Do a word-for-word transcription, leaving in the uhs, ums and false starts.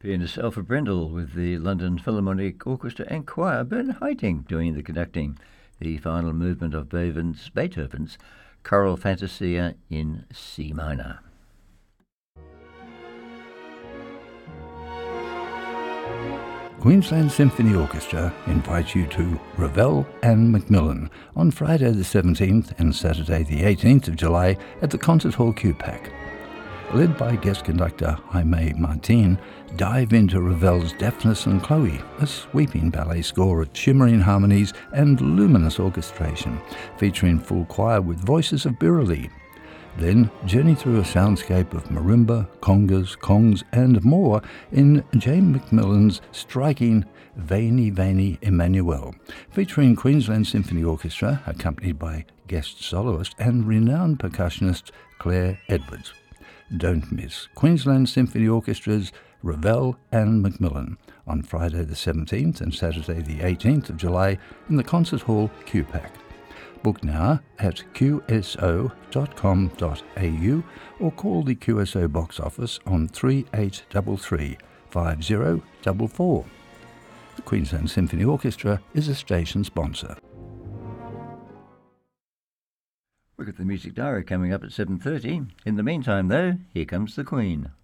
Pianist Alfred Brendel with the London Philharmonic Orchestra and Choir, Bernard Haitink doing the conducting. The final movement of Beethoven's, Beethoven's Choral Fantasia in C minor. Queensland Symphony Orchestra invites you to Ravel and Macmillan on Friday the seventeenth and Saturday the eighteenth of July at the Concert Hall Q PAC. Led by guest conductor Jaime Martin, dive into Ravel's Daphnis and Chloe, a sweeping ballet score of shimmering harmonies and luminous orchestration, featuring full choir with voices of Biroli. Then journey through a soundscape of marimba, congas, kongs and more in James Macmillan's striking Veni Veni Emmanuel, featuring Queensland Symphony Orchestra accompanied by guest soloist and renowned percussionist Claire Edwards. Don't miss Queensland Symphony Orchestra's Ravel and Macmillan on Friday the seventeenth and Saturday the eighteenth of July in the Concert Hall Q PAC. Book now at q s o dot com dot a u or call the Q S O box office on three eight three three, five zero four four. The Queensland Symphony Orchestra is a station sponsor. We've got the Music Diary coming up at seven thirty. In the meantime, though, here comes the Queen.